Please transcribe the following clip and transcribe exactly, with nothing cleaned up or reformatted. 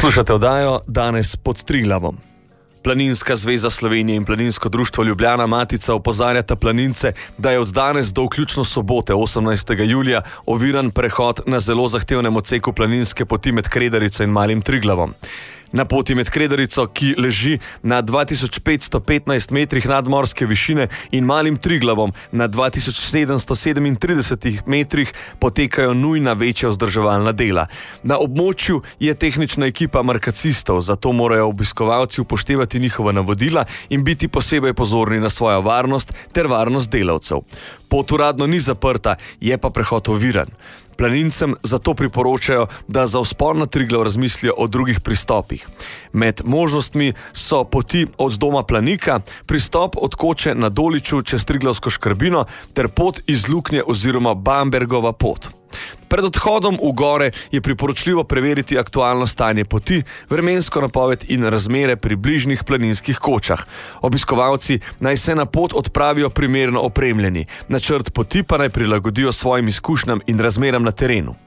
Poslušate oddajo Danes pod Triglavom. Planinska zveza Slovenije in Planinsko društvo Ljubljana Matica opozarjata planince, da je od danes do vključno sobote, osemnajstega julija, oviran prehod na zelo zahtevnem odseku planinske poti med Kredarico in Malim Triglavom. Na poti med Kredarico, ki leži na dva tisoč petsto petnajst metrih nadmorske višine, in Malim Triglavom na dva tisoč sedemsto sedemintrideset metrih, potekajo nujna večja vzdrževalna dela. Na območju je tehnična ekipa markacistov, zato morajo obiskovalci upoštevati njihova navodila in biti posebej pozorni na svojo varnost ter varnost delavcev. Pot uradno ni zaprta, je pa prehod oviran. Planincem zato priporočajo, da za vzpon na Triglav razmislijo o drugih pristopih. Med možnostmi so poti od doma Planika, pristop od Koče na Doliču čez Triglavsko škrbino ter pot iz Luknje oziroma Bambergova pot. Pred odhodom v gore je priporočljivo preveriti aktualno stanje poti, vremensko napoved in razmere pri bližnjih planinskih kočah. Obiskovalci naj se na pot odpravijo primerno opremljeni, načrt poti pa naj prilagodijo svojim izkušnjam in razmeram na terenu.